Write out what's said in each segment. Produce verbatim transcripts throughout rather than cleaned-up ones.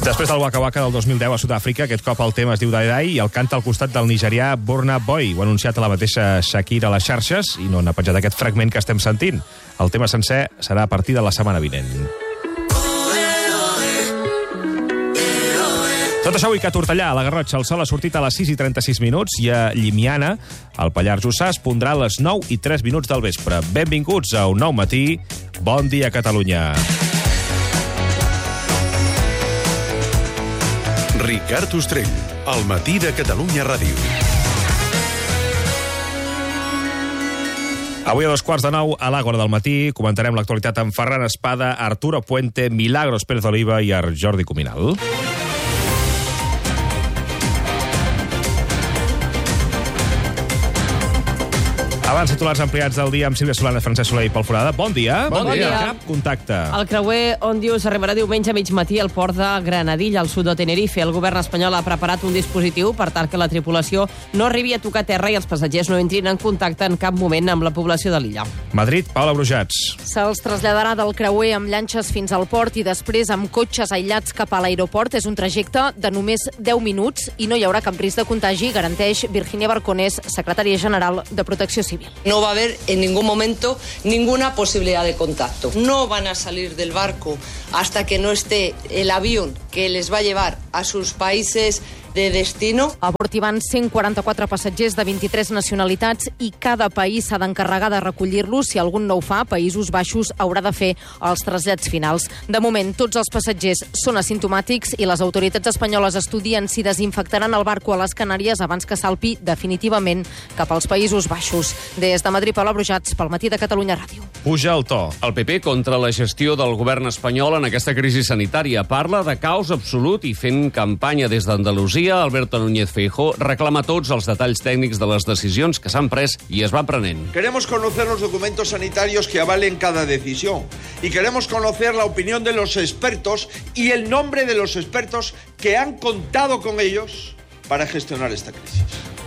Després del Waka Waka del dos mil deu a Sud-àfrica, aquest cop el tema es diu Dai Dai i el canta al costat del nigerià Burna Boy. Ho ha anunciat a la mateixa Shakira a les xarxes i no n'ha penjat aquest fragment que estem sentint. El tema sencer serà a partir de la setmana vinent. Tot això avui que a Tortellà, a la Garrotxa, el sol ha sortit a les sis i trenta-sis minuts i a Llimiana, al Pallars Jussà, es pondrà a les nou i tres minuts del vespre. Benvinguts a Un Nou Matí. Bon dia, Catalunya. Ricard Ostrell, al matí de Catalunya Ràdio. Avui a dos quarts de nou, a l'Àgora del matí, comentarem l'actualitat amb Ferran Espada, Arturo Puente, Milagros Pérez Oliva i Jordi Cuminal. Abans, titulars ampliats del dia amb Sílvia Solana, Francesc Soler i Pol Forada. Bon dia. Bon, bon dia. Cap contacte. El creuer Òndius arribarà diumenge a mig matí al port de Granadilla, al sud de Tenerife. El govern espanyol ha preparat un dispositiu per tal que la tripulació no arribi a tocar terra i els passatgers no entrin en contacte en cap moment amb la població de l'illa. Madrid, Paula Brujats. Se'ls traslladarà del creuer amb llanxes fins al port i després amb cotxes aïllats cap a l'aeroport. És un trajecte de només deu minuts i no hi haurà cap risc de contagi, garanteix Virginia Barconés, secretària general de Protecció Civil. No va a haber en ningún momento ninguna posibilidad de contacto. No van a salir del barco hasta que no esté el avión que les va a llevar a sus países de destino. A bord hi van cent quaranta-quatre passatgers de vint-i-tres nacionalitats i cada país s'ha d'encarregar de recollir-los. Si algun no ho fa, Països Baixos haurà de fer els trasllats finals. De moment, tots els passatgers són asimptomàtics i les autoritats espanyoles estudien si desinfectaran el barco a les Canàries abans que salpi definitivament cap als Països Baixos. Des de Madrid, Paula Brujats, pel matí de Catalunya Ràdio. Puja el to. El P P contra la gestió del govern espanyol en aquesta crisi sanitària. Parla de caos absolut i fent campanya des d'Andalusia. Alberto Núñez Feijóo reclama tots els detalls tècnics de les decisions que s'han pres i es van prenent. Queremos conocer los documentos sanitarios que avalen cada decisión y queremos conocer la opinión de los expertos y el nombre de los expertos que han contado con ellos para gestionar esta crisis.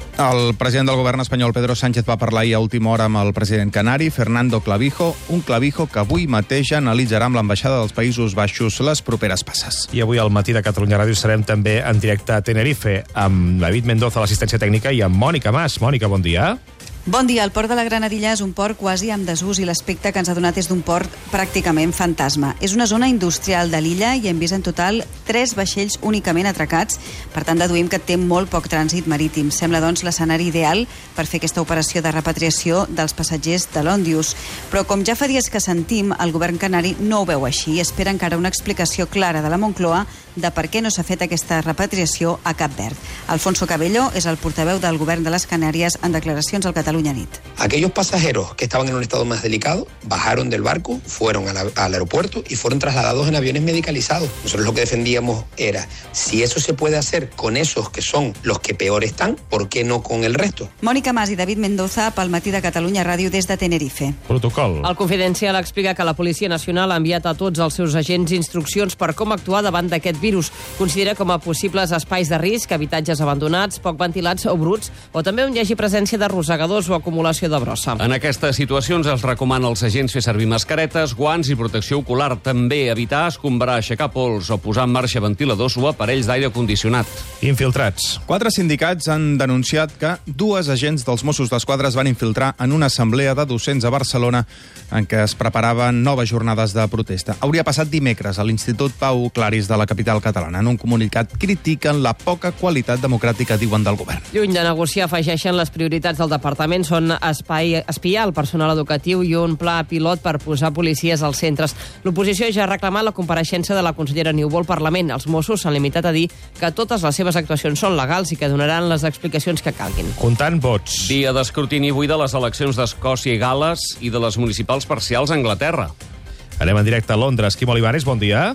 El president del govern espanyol, Pedro Sánchez, va parlar ahir a última hora amb el president canari, Fernando Clavijo, un Clavijo que avui mateix analitzarà amb l'ambaixada dels Països Baixos les properes passes. I avui al matí de Catalunya Ràdio serem també en directe a Tenerife, amb David Mendoza a l'assistència tècnica i amb Mònica Mas. Mònica, bon dia. Bon dia. El port de la Granadilla és un port quasi amb desús i l'aspecte que ens ha donat és d'un port pràcticament fantasma. És una zona industrial de l'illa i hem vist en total tres vaixells únicament atracats. Per tant, deduïm que té molt poc trànsit marítim. Sembla, doncs, l'escenari ideal per fer aquesta operació de repatriació dels passatgers de l'Òndius. Però, com ja fa dies que sentim, el govern canari no ho veu així i espera encara una explicació clara de la Moncloa de per què no s'ha fet aquesta repatriació a Cap Verd. Alfonso Cabello és el portaveu del govern de les Canàries en declaracions al Catalunya Nit. Aquellos pasajeros que estaban en un estado más delicado bajaron del barco, fueron a la, al aeropuerto y fueron trasladados en aviones medicalizados. Nosotros lo que defendíamos era, si eso se puede hacer con esos que son los que peor están, ¿por qué no con el resto? Mònica Mas i David Mendoza pel matí de Catalunya Ràdio des de Tenerife. Protocol. El Confidencial explica que la Policia Nacional ha enviat a tots els seus agents instruccions per com actuar davant d'aquest virus. Considera com a possibles espais de risc, habitatges abandonats, poc ventilats o bruts, o també on hi hagi presència de rosegadors o acumulació de brossa. En aquestes situacions es recomana als agents fer servir mascaretes, guants i protecció ocular. També evitar escombrar, aixecar pols o posar en marxa ventiladors o aparells d'aire condicionat. Infiltrats. Quatre sindicats han denunciat que dues agents dels Mossos d'Esquadra es van infiltrar en una assemblea de docents a Barcelona en què es preparaven noves jornades de protesta. Hauria passat dimecres a l'Institut Pau Claris de la capital catalana. En un comunicat critiquen la poca qualitat democràtica, diuen, del govern. Lluny de negociar, afegeixen les prioritats del departament són espai, espiar el personal educatiu i un pla pilot per posar policies als centres. L'oposició ja ha reclamat la compareixença de la consellera Niubó al Parlament. Els Mossos s'han limitat a dir que totes les seves actuacions són legals i que donaran les explicacions que calguin. Comptant vots. Dia d'escrutini avui de les eleccions d'Escòcia i Gal·les i de les municipals parcials a Anglaterra. Anem en directe a Londres. Quim Olivares, bon dia.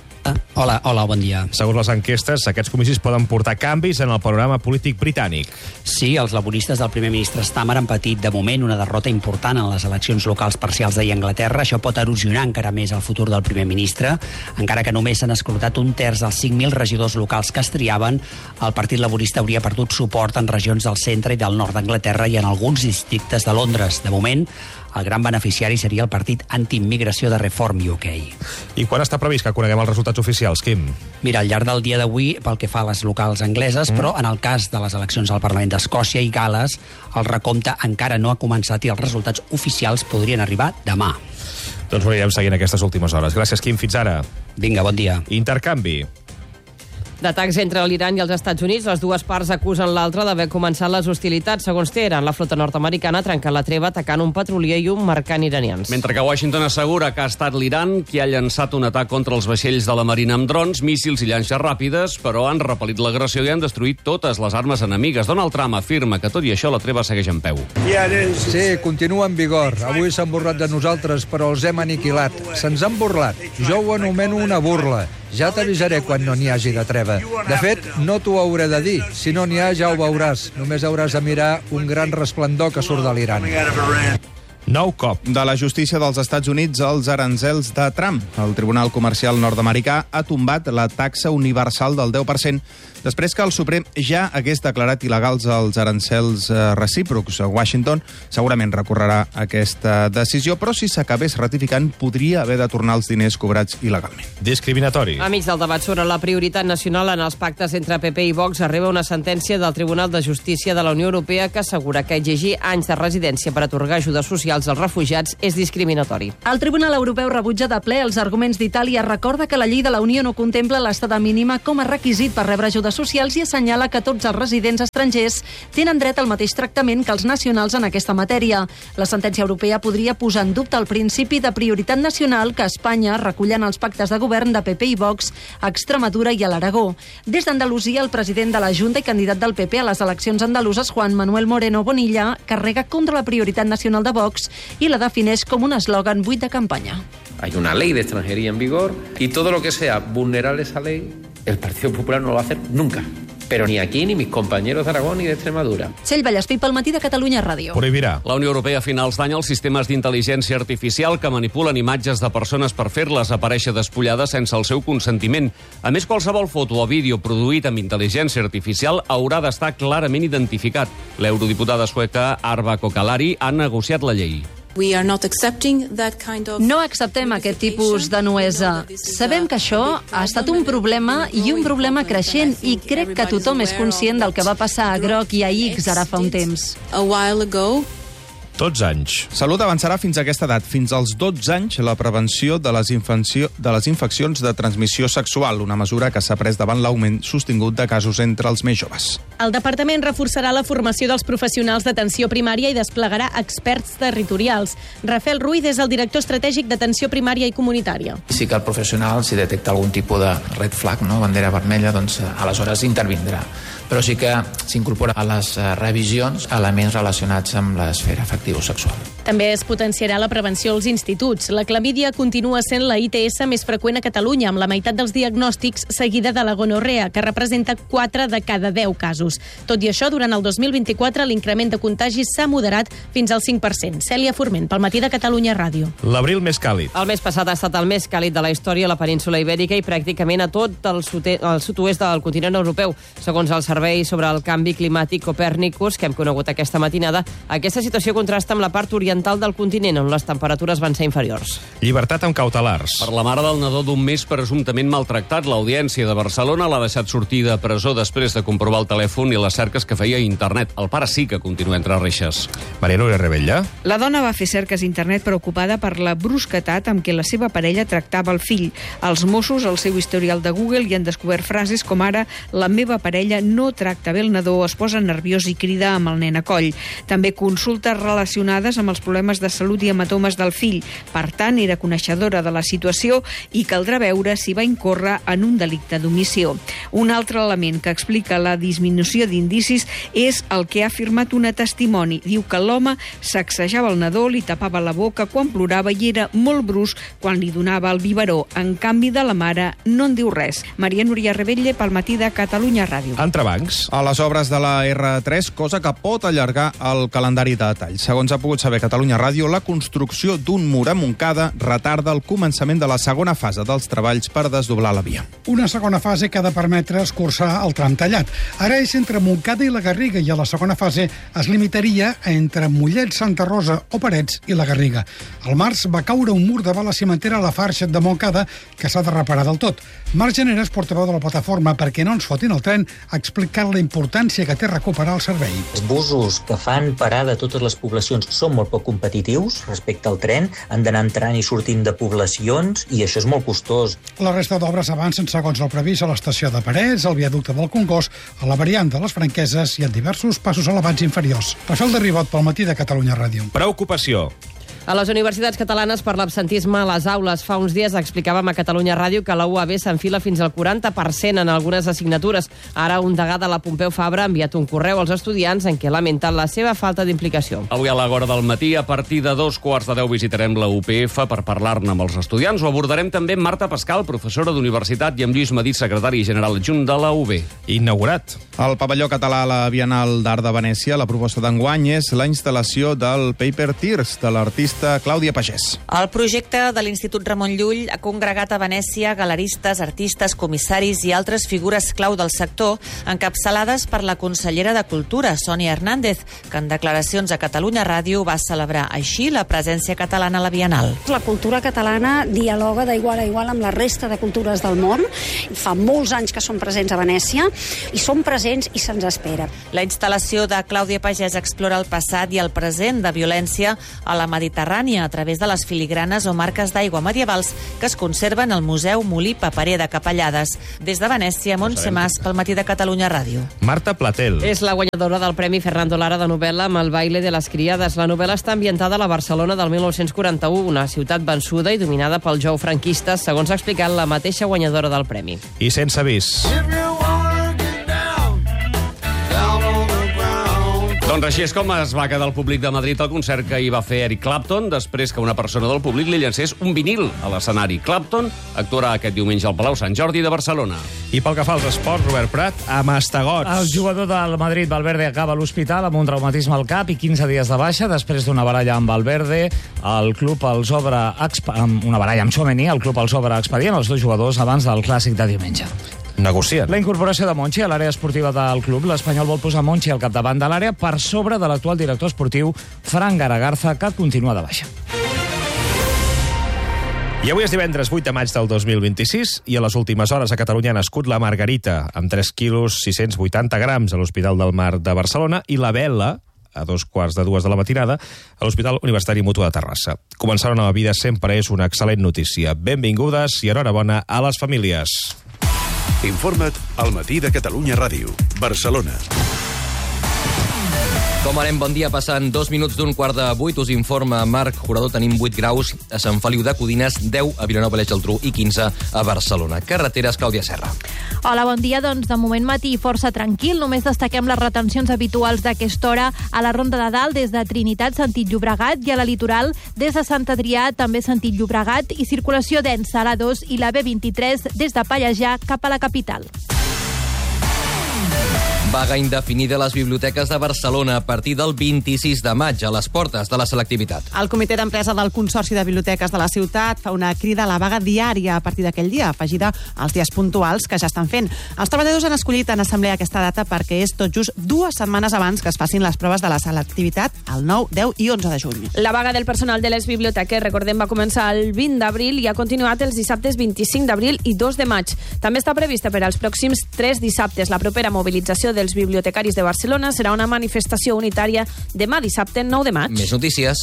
Hola, hola, bon dia. Segons les enquestes, aquests comicis poden portar canvis en el panorama polític britànic. Sí, els laboristes del primer ministre Starmer han patit de moment una derrota important en les eleccions locals parcials d'ahir a Anglaterra. Això pot erosionar encara més el futur del primer ministre. Encara que només s'han escrutat un terç dels cinc mil regidors locals que es triaven, el Partit Laborista hauria perdut suport en regions del centre i del nord d'Anglaterra i en alguns districtes de Londres. De moment, el gran beneficiari seria el partit antiimmigració de Reform U K. I quan està previst que coneguem els resultats oficials? oficials, Quim? Mira, al llarg del dia d'avui, pel que fa a les locals angleses, mm. però en el cas de les eleccions al Parlament d'Escòcia i Gales, el recompte encara no ha començat i els resultats oficials podrien arribar demà. Doncs ho anirem seguint aquestes últimes hores. Gràcies, Quim. Fins ara. Vinga, bon dia. Intercanvi. D'atacs entre l'Iran i els Estats Units, les dues parts acusen l'altra d'haver començat les hostilitats. Segons Teheran, la flota nord-americana ha trencat la treva atacant un petrolier i un mercant iranians. Mentre que Washington assegura que ha estat l'Iran qui ha llançat un atac contra els vaixells de la Marina amb drons, míssils i llanxes ràpides, però han repel·lit l'agressió i han destruït totes les armes enemigues. Donald Trump afirma que tot i això la treva segueix en peu. Sí, continua en vigor. Avui s'han burlat de nosaltres, però els hem aniquilat. Se'ns han burlat. Jo ho anomeno una burla. Ja t'avisaré quan no n'hi hagi de treva. De fet, no t'ho hauré de dir. Si no n'hi ha, ja ho veuràs. Només hauràs de mirar un gran resplendor que surt de l'Iran. Nou cop. De la justícia dels Estats Units als aranzels de Trump. El Tribunal Comercial nord-americà ha tombat la taxa universal del deu per cent després que el Suprem ja hagués declarat il·legals els arancels recíprocs. Washington segurament recorrerà aquesta decisió, però si s'acabés ratificant podria haver de tornar els diners cobrats il·legalment. Discriminatori. A mig del debat sobre la prioritat nacional en els pactes entre P P i Vox arriba una sentència del Tribunal de Justícia de la Unió Europea que assegura que exigir anys de residència per atorgar ajudes socials als refugiats és discriminatori. El Tribunal Europeu rebutja de ple els arguments d'Itàlia, recorda que la llei de la Unió no contempla l'estada mínima com a requisit per rebre ajudes socials i assenyala que tots els residents estrangers tenen dret al mateix tractament que els nacionals en aquesta matèria. La sentència europea podria posar en dubte el principi de prioritat nacional que Espanya recull en els pactes de govern de P P i Vox a Extremadura i a l'Aragó. Des d'Andalusia, el president de la Junta i candidat del P P a les eleccions andaluses, Juan Manuel Moreno Bonilla, carrega contra la prioritat nacional de Vox i la defineix com un eslògan buit de campanya. Hay una ley de extranjería en vigor y todo lo que sea vulnerar esa ley, el Partido Popular no lo va a hacer nunca. Pero ni aquí, ni mis compañeros de Aragón ni de Extremadura. Txell Vallespí, pel matí de Catalunya Ràdio. Prohibirà. La Unió Europea a finals d'any els sistemes d'intel·ligència artificial que manipulen imatges de persones per fer-les aparèixer despullades sense el seu consentiment. A més, qualsevol foto o vídeo produït amb intel·ligència artificial haurà d'estar clarament identificat. L'eurodiputada sueca Arva Kokalari ha negociat la llei. No acceptem aquest tipus de nuesa. Sabem que això ha estat un problema i un problema creixent i crec que tothom és conscient del que va passar a Groc i a X ara fa un temps. Tots anys. Salut avançarà fins a aquesta edat, fins als dotze anys, la prevenció de les, infecció, de les infeccions de transmissió sexual, una mesura que s'ha pres davant l'augment sostingut de casos entre els més joves. El departament reforçarà la formació dels professionals d'atenció primària i desplegarà experts territorials. Rafael Ruiz és el director estratègic d'atenció primària i comunitària. Sí que el professional, si detecta algun tipus de red flag, no, bandera vermella, doncs aleshores intervindrà. Però sí que s'incorpora a les revisions elements relacionats amb l'esfera afectivo-sexual. També es potenciarà la prevenció als instituts. La clamídia continua sent la I T S més freqüent a Catalunya, amb la meitat dels diagnòstics, seguida de la gonorrea, que representa quatre de cada deu casos. Tot i això, durant el dos mil vint-i-quatre, l'increment de contagis s'ha moderat fins al cinc per cent. Cèlia Forment, pel matí de Catalunya Ràdio. L'abril més càlid. El mes passat ha estat el més càlid de la història a la península ibèrica i pràcticament a tot el sud-oest del continent europeu. Segons el Servei sobre el Canvi Climàtic Copernicus, que hem conegut aquesta matinada, aquesta situació contrasta amb la part oriental del continent, on les temperatures van ser inferiors. Llibertat amb cautelars. Per la mare del nadó d'un mes presumptament maltractat, l'Audiència de Barcelona l'ha deixat sortir de presó després de comprovar el telèfon i les cerques que feia a internet. El pare sí que continua entre reixes. Maria Núria Rebella. La dona va fer cerques a internet preocupada per la brusquetat amb què la seva parella tractava el fill. Els Mossos, al seu historial de Google, hi han descobert frases com ara «La meva parella no tracta bé el nadó, es posa nerviós i crida amb el nen a coll». També consultes relacionades amb els problemes de salut i hematomes del fill. Per tant, era coneixedora de la situació i caldrà veure si va incórrer en un delicte d'omissió. Un altre element que explica la disminució d'indicis és el que ha afirmat una testimoni. Diu que l'home sacsejava el nadó, li tapava la boca quan plorava i era molt brusc quan li donava el biberó. En canvi, de la mare no en diu res. Maria Núria Rebella, pel matí de Catalunya Ràdio. Entrebancs. A les obres de la erre tres, cosa que pot allargar el calendari de detall. Segons ha pogut saber Catalunya Ràdio, la construcció d'un mur a Montcada retarda el començament de la segona fase dels treballs per desdoblar la via. Una segona fase que ha de permetre escurçar el tram tallat. Ara és entre Montcada i la Garriga, i a la segona fase es limitaria a entre Mollet, Santa Rosa o Parets i la Garriga. Al març va caure un mur davant la cimentera a la Farxa de Montcada, que s'ha de reparar del tot. Marc Generes, portaveu de la plataforma Perquè no ens fotin el tren, ha explicat la importància que té recuperar el servei. Els busos que fan parada a totes les poblacions són molt poc competitius respecte al tren, han d'anar entrant i sortint de poblacions i això és molt costós. La resta d'obres avancen segons el previst a l'estació de Parets, al viaducte del Congost, a la variant de les Franqueses i en diversos passos elevats inferiors. Rafael de Ribot pel Matí de Catalunya Ràdio. Preocupació. A les universitats catalanes per l'absentisme a les aules. Fa uns dies explicàvem a Catalunya Ràdio que la U A B s'enfila fins al quaranta per cent en algunes assignatures. Ara un degà de la Pompeu Fabra ha enviat un correu als estudiants en què lamenta la seva falta d'implicació. Avui a l'hora del matí, a partir de dos quarts de deu, visitarem la U P F per parlar-ne amb els estudiants. Ho abordarem també amb Marta Pascal, professora d'universitat, i amb Lluís Madí, secretari general adjunt de la U B. Inaugurat. Al pavelló català a la Bienal d'Art de Venècia, la proposta d'enguany és la instal·lació del Paper Tears de l'artista Clàudia Pagès. El projecte de l'Institut Ramon Llull ha congregat a Venècia galeristes, artistes, comissaris i altres figures clau del sector, encapçalades per la consellera de Cultura, Sònia Hernández, que en declaracions a Catalunya Ràdio va celebrar així la presència catalana a la Bienal. La cultura catalana dialoga d'igual a igual amb la resta de cultures del món. Fa molts anys que són presents a Venècia i són presents i se'ns espera. La instal·lació de Clàudia Pagès explora el passat i el present de violència a la Mediterrània a través de les filigranes o marques d'aigua medievals que es conserven al Museu Molí Paperer de Capellades. Des de Venècia, Montse Mas, pel Matí de Catalunya Ràdio. Marta Platel. És la guanyadora del Premi Fernando Lara de novel·la amb El baile de les criades. La novel·la està ambientada a la Barcelona del mil nou-cents quaranta-u, una ciutat vençuda i dominada pel jou franquista, segons ha explicat la mateixa guanyadora del premi. I sense avís. Doncs així és com es va quedar el públic de Madrid al concert que hi va fer Eric Clapton després que una persona del públic li llancés un vinil a l'escenari. Clapton actuarà aquest diumenge al Palau Sant Jordi de Barcelona. I pel que fa als esports, Robert Prat, a Mastegots. El jugador del Madrid, Valverde, acaba a l'hospital amb un traumatisme al cap i quinze dies de baixa després d'una baralla amb Valverde. El club els obre amb una baralla amb Tchouaméni, el club els obre expedient els dos jugadors abans del clàssic de diumenge. Negocien. La incorporació de Monchi a l'àrea esportiva del club. L'Espanyol vol posar Monchi al capdavant de l'àrea per sobre de l'actual director esportiu Fran Garagarza, que continua de baixa. I avui és divendres vuit de maig del dos mil vint-i-sis i a les últimes hores a Catalunya ha nascut la Margarita, amb tres quilos sis-cents vuitanta grams a l'Hospital del Mar de Barcelona, i la Bela, a dos quarts de dues de la matinada, a l'Hospital Universitari Mutu de Terrassa. Començar una nova vida sempre és una excel·lent notícia. Benvingudes i enhorabona a les famílies. Informa't al Matí de Catalunya Ràdio, Barcelona. Com anem? Bon dia. Passant dos minuts d'un quart de vuit. Us informa Marc Jurador. Tenim vuit graus a Sant Feliu de Codines, deu a Vilanova i la Geltrú i quinze a Barcelona. Carreteres, Clàudia Serra. Hola, bon dia. Doncs de moment matí força tranquil. Només destaquem les retencions habituals d'aquesta hora a la Ronda de Dalt des de Trinitat, sentit Llobregat, i a la Litoral des de Sant Adrià, també sentit Llobregat, i circulació densa a l'A dos i la B vint-i-tres des de Pallejà cap a la capital. Vaga indefinida a les biblioteques de Barcelona a partir del vint-i-sis de maig, a les portes de la selectivitat. El comitè d'empresa del Consorci de Biblioteques de la ciutat fa una crida a la vaga diària a partir d'aquell dia, afegida als dies puntuals que ja estan fent. Els treballadors han escollit en assemblea aquesta data perquè és tot just dues setmanes abans que es facin les proves de la selectivitat, el nou, deu i onze de juny. La vaga del personal de les biblioteques, recordem, va començar el vint d'abril i ha continuat els dissabtes vint-i-cinc d'abril i dos de maig. També està prevista per als pròxims tres dissabtes. La propera mobilització dels bibliotecaris de Barcelona serà una manifestació unitària demà dissabte nou de maig. Més notícies.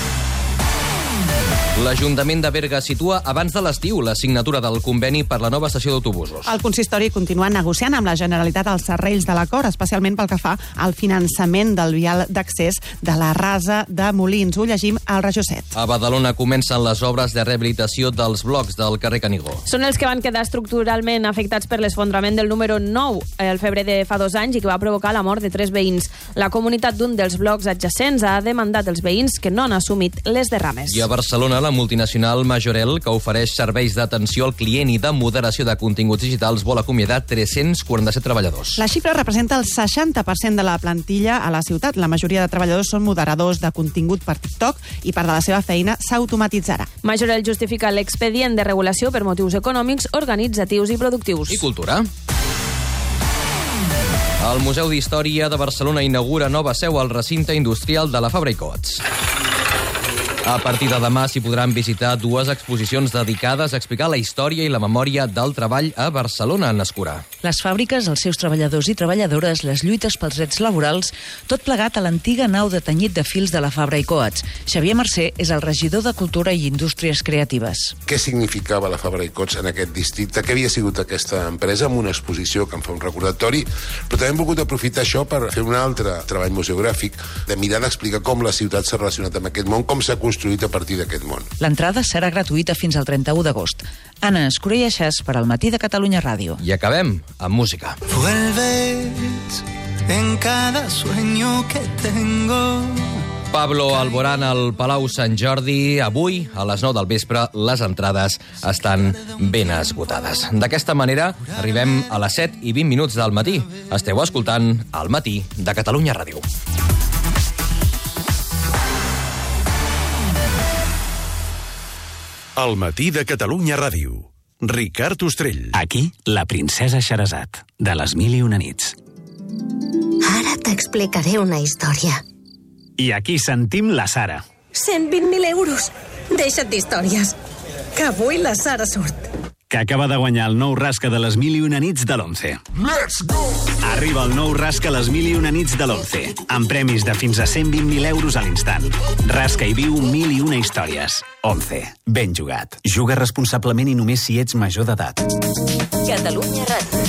L'Ajuntament de Berga situa abans de l'estiu la signatura del conveni per la nova estació d'autobusos. El consistori continua negociant amb la Generalitat els serrells de l'acord, especialment pel que fa al finançament del vial d'accés de la Rasa de Molins. Ho llegim al Rejoset. A Badalona comencen les obres de rehabilitació dels blocs del carrer Canigó. Són els que van quedar estructuralment afectats per l'esfondrament del número nou el febrer de fa dos anys i que va provocar la mort de tres veïns. La comunitat d'un dels blocs adjacents ha demandat els veïns que no han assumit les derrames. I a Barcelona, la multinacional Majorel, que ofereix serveis d'atenció al client i de moderació de continguts digitals, vol acomiadar tres-cents quaranta-set treballadors. La xifra representa el seixanta per cent de la plantilla a la ciutat. La majoria de treballadors són moderadors de contingut per TikTok i part de la seva feina s'automatitzarà. Majorel justifica l'expedient de regulació per motius econòmics, organitzatius i productius. I cultura. El Museu d'Història de Barcelona inaugura nova seu al recinte industrial de la Fabra i Coats. A partir de demà s'hi podran visitar dues exposicions dedicades a explicar la història i la memòria del treball a Barcelona, en Escurà. Les fàbriques, els seus treballadors i treballadores, les lluites pels drets laborals, tot plegat a l'antiga nau de tenyit de fils de la Fabra i Coats. Xavier Mercè és el regidor de Cultura i Indústries Creatives. Què significava la Fabra i Coats en aquest districte? Què havia sigut aquesta empresa amb una exposició que en fa un recordatori? Però també hem volgut aprofitar això per fer un altre treball museogràfic, de mirar d'explicar com la ciutat s'ha relacionat amb aquest món, com s'ha construït a partir d'aquest món. L'entrada serà gratuïta fins al trenta-u d'agost. Anna Escurà i Aixàs per al Matí de Catalunya Ràdio. I acabem amb música. Vuelves en cada sueño que tengo. Pablo Alborán al Palau Sant Jordi. Avui, a les nou del vespre, les entrades estan ben esgotades. D'aquesta manera, arribem a les set i vint minuts del matí. Esteu escoltant El Matí de Catalunya Ràdio. El Matí de Catalunya Ràdio. Ricard Ostrell. Aquí, la princesa Xerazat, de les mil i una nits. Ara t'explicaré una història. I aquí sentim la Sara. cent vint mil euros. Deixa't d'històries. Que avui la Sara surt. Que acaba de guanyar el nou rasca de les mil i una nits de l'Once. Let's go! Arriba el nou rasca les mil i una nits de l'Once, amb premis de fins a cent vint mil euros a l'instant. Rasca i viu mil i una històries. Once. Ben jugat. Juga responsablement i només si ets major d'edat. Catalunya Ràdio.